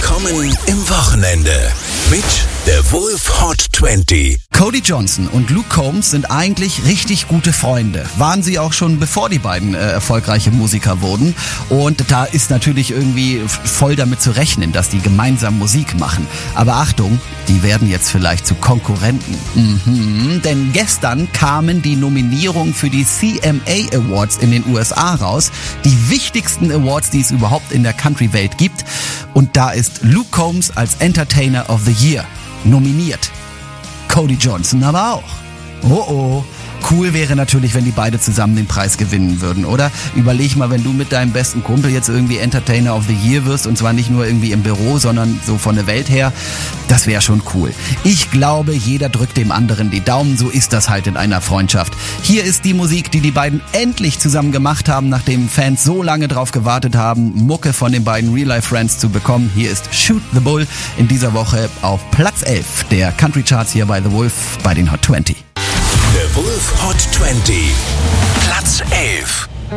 Willkommen im Wochenende mit der Wolf Hot 20. Cody Johnson und Luke Combs sind eigentlich richtig gute Freunde. Waren sie auch schon, bevor die beiden erfolgreiche Musiker wurden. Und da ist natürlich irgendwie voll damit zu rechnen, dass die gemeinsam Musik machen. Aber Achtung, die werden jetzt vielleicht zu Konkurrenten. Denn gestern kamen die Nominierungen für die CMA Awards in den USA raus. Die wichtigsten Awards, die es überhaupt in der Country-Welt gibt. Und da ist Luke Combs als Entertainer of the Year nominiert. Cody Johnson aber auch. Oh. Cool wäre natürlich, wenn die beide zusammen den Preis gewinnen würden, oder? Überleg mal, wenn du mit deinem besten Kumpel jetzt irgendwie Entertainer of the Year wirst, und zwar nicht nur irgendwie im Büro, sondern so von der Welt her. Das wäre schon cool. Ich glaube, jeder drückt dem anderen die Daumen. So ist das halt in einer Freundschaft. Hier ist die Musik, die die beiden endlich zusammen gemacht haben, nachdem Fans so lange drauf gewartet haben, Mucke von den beiden Real-Life-Friends zu bekommen. Hier ist Shoot the Bull in dieser Woche auf Platz 11 der Country Charts hier bei The Wolf bei den Hot 20. Der Wolf Hot 20. Platz 11.